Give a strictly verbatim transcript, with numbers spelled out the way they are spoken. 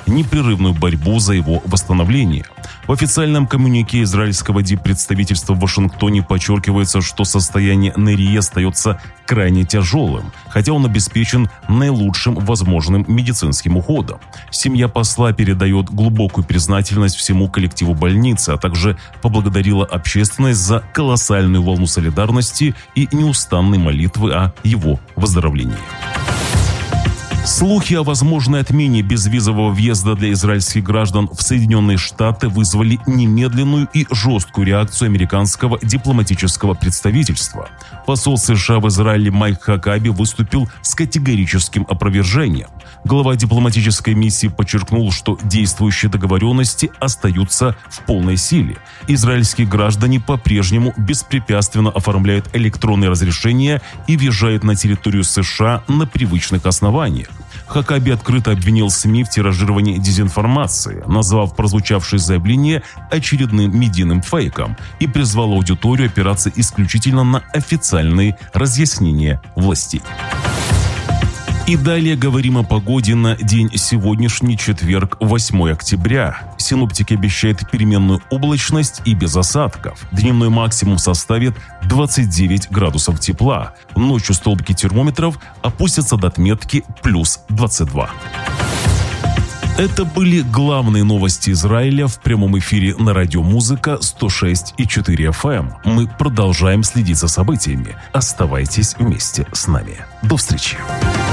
непрерывную борьбу за его восстановление. В официальном коммюнике израильского диппредставительства в Вашингтоне подчеркивается, что состояние Нерии остается крайне тяжелым, хотя он обеспечен наилучшим возможным медицинским уходом. Семья посла передает глубокую признательность всему коллективу больницы, а также поблагодарила общественность за колоссальную волну солидарности и неустанной молитвы о его выздоровлении. Слухи о возможной отмене безвизового въезда для израильских граждан в Соединенные Штаты вызвали немедленную и жесткую реакцию американского дипломатического представительства. Посол США в Израиле Майк Хакаби выступил с категорическим опровержением. Глава дипломатической миссии подчеркнул, что действующие договоренности остаются в полной силе. Израильские граждане по-прежнему беспрепятственно оформляют электронные разрешения и въезжают на территорию США на привычных основаниях. Хакаби открыто обвинил СМИ в тиражировании дезинформации, назвав прозвучавшее заявление очередным медийным фейком, и призвал аудиторию опираться исключительно на официальные разъяснения властей. И далее говорим о погоде на день сегодняшний, четверг, восьмое октября. Синоптики обещают переменную облачность и без осадков. Дневной максимум составит двадцать девять градусов тепла. Ночью столбики термометров опустятся до отметки плюс двадцать два. Это были главные новости Израиля в прямом эфире на радио «Музыка» сто шесть и четыре эф эм. Мы продолжаем следить за событиями. Оставайтесь вместе с нами. До встречи.